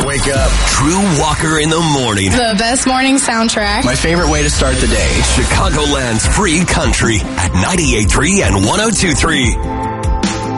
wake up. Drew Walker in the morning. The best morning soundtrack. My favorite way to start the day. Chicagoland's free country at 98.3 and 102.3.